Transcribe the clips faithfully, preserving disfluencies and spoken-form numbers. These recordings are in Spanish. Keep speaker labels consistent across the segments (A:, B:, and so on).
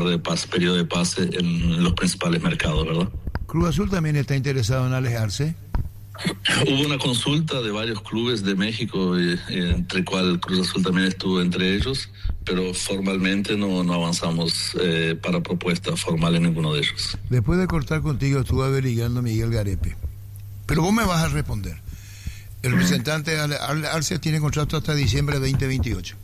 A: de pase, periodo de pase en los principales mercados, ¿verdad?
B: ¿Cruz Azul también está interesado en alejarse?
A: Hubo una consulta de varios clubes de México, eh, entre cual Cruz Azul también estuvo entre ellos, pero formalmente no, no avanzamos eh, para propuesta formal en ninguno de ellos.
B: Después de cortar contigo estuve averiguando a Miguel Garepe, pero vos me vas a responder. El representante Ale Arce tiene contrato hasta diciembre de veinte veintiocho.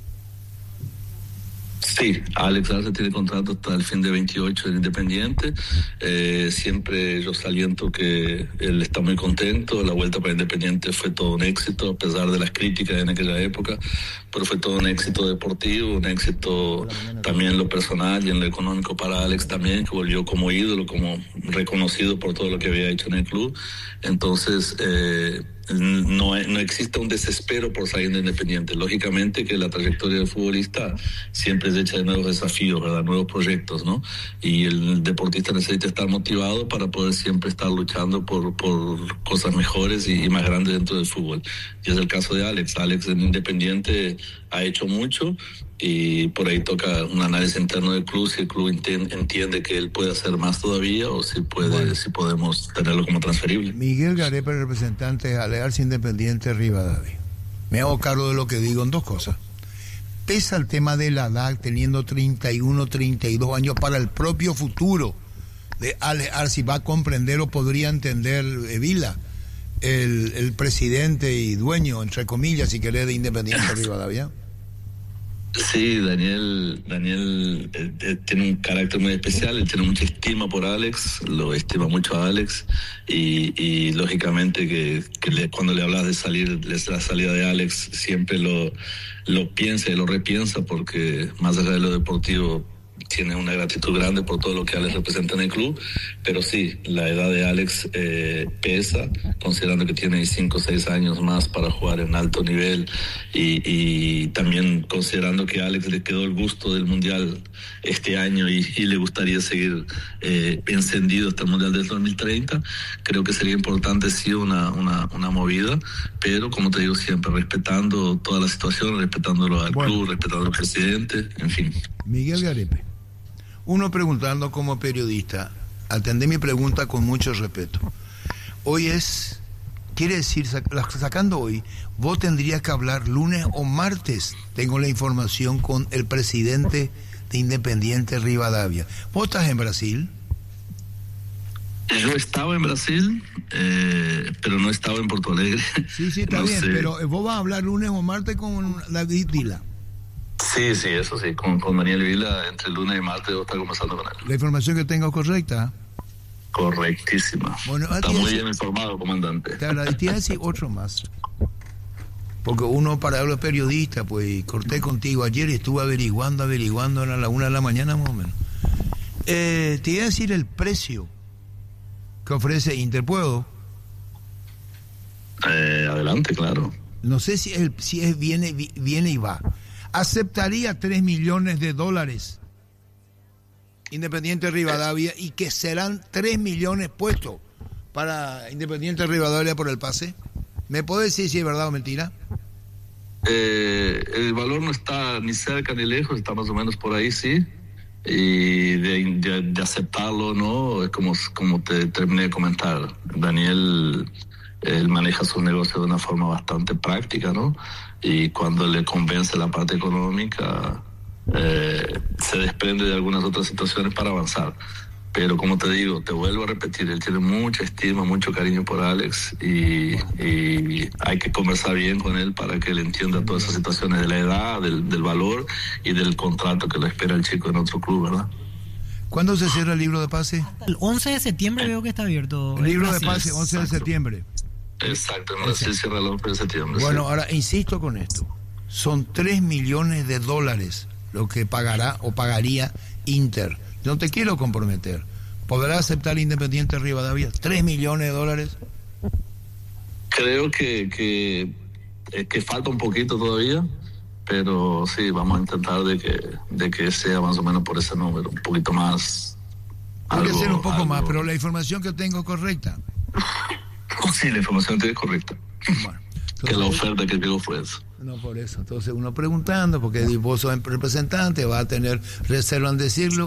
A: Sí, Alex Arce tiene contrato hasta el fin de veintiocho en Independiente. Eh, siempre yo saliento que él está muy contento. La vuelta para Independiente fue todo un éxito, a pesar de las críticas en aquella época, pero fue todo un éxito deportivo, un éxito también en lo personal y en lo económico para Alex también, que volvió como ídolo, como reconocido por todo lo que había hecho en el club. Entonces, eh, No, no existe un desespero por salir de Independiente. Lógicamente que la trayectoria del futbolista siempre es hecha de nuevos desafíos, ¿verdad? Nuevos proyectos, ¿no? Y el deportista necesita estar motivado para poder siempre estar luchando por, por cosas mejores y, y más grandes dentro del fútbol. Y es el caso de Alex. Alex en Independiente ha hecho mucho y por ahí toca un análisis interno del club, si el club entiende, entiende que él puede hacer más todavía o si puede, bueno, si podemos tenerlo como transferible.
B: Miguel Garepe, el representante de Alejarse Independiente Rivadavia. Me hago cargo de lo que digo en dos cosas. Pesa el tema de la edad, teniendo treinta y uno, treinta y dos años, para el propio futuro de Alejarse, va a comprender o podría entender eh, Vila, el, el presidente y dueño, entre comillas, si querés, de Independiente Rivadavia.
A: Sí, Daniel, Daniel eh, eh, tiene un carácter muy especial, él tiene mucha estima por Alex, lo estima mucho a Alex y, y lógicamente que, que le, cuando le hablas de salir, de la salida de Alex, siempre lo, lo piensa y lo repiensa porque más allá de lo deportivo tiene una gratitud grande por todo lo que Alex representa en el club, pero sí, la edad de Alex eh, pesa, considerando que tiene cinco o seis años más para jugar en alto nivel y, y también considerando que a Alex le quedó el gusto del Mundial este año y, y le gustaría seguir eh, encendido hasta el Mundial del dos mil treinta, creo que sería importante sí una, una, una movida, pero como te digo siempre, respetando toda la situación, respetándolo al bueno. club, respetando al presidente, en fin.
B: Miguel Garepe, uno preguntando como periodista, atendé mi pregunta con mucho respeto. Hoy es, quiere decir, sacando hoy, vos tendrías que hablar lunes o martes, tengo la información con el presidente de Independiente Rivadavia. ¿Vos estás en Brasil?
A: Yo estaba en Brasil, eh, pero no estaba en Porto Alegre.
B: Sí, sí, está no bien, sé. Pero vos vas a hablar lunes o martes con David Vila.
A: Sí, sí, eso sí, con, con Daniel Vila, entre lunes y martes voy a estar conversando con él.
B: ¿La información que tengo correcta?
A: Correctísima. Bueno, está muy bien informado, comandante.
B: Te agradecería decir otro más. Porque uno, para los periodistas, pues corté contigo ayer y estuve averiguando, averiguando a la una de la mañana más o menos. Eh, te iba a decir el precio que ofrece Inter, ¿puedo?
A: Eh, adelante, claro.
B: No sé si es, si es viene, viene y va. Aceptaría tres millones de dólares Independiente Rivadavia y que serán tres millones puestos para Independiente Rivadavia por el pase. ¿Me puede decir si es verdad o mentira?
A: Eh, el valor no está ni cerca ni lejos, está más o menos por ahí, sí. Y de, de, de aceptarlo o no, es como, como te terminé de comentar. Daniel, él maneja su negocio de una forma bastante práctica, ¿no? Y cuando le convence la parte económica, eh, se desprende de algunas otras situaciones para avanzar. Pero como te digo, te vuelvo a repetir, él tiene mucha estima, mucho cariño por Alex y, y hay que conversar bien con él para que él entienda todas esas situaciones de la edad, del, del valor y del contrato que le espera el chico en otro club, ¿verdad?
B: ¿Cuándo se cierra el libro de pase?
C: Hasta el once de septiembre veo que está abierto.
B: El libro de pase, once de septiembre.
A: Exacto, en Brasil cierra el once de septiembre.
B: Bueno,
A: sí.
B: Ahora insisto con esto. Son tres millones de dólares lo que pagará o pagaría Inter. No te quiero comprometer. ¿Podrá aceptar Independiente Rivadavia tres millones de dólares?
A: Creo que, que, que falta un poquito todavía, pero sí, vamos a intentar de que, de que sea más o menos por ese número, un poquito más.
B: Puede ser un poco algo más, pero la información que tengo es correcta.
A: Sí, la información que es correcta.
B: Bueno, entonces,
A: que la oferta que llegó fue eso.
B: No, por eso. Entonces uno preguntando, porque vos sos representante, va a tener reserva en decirlo.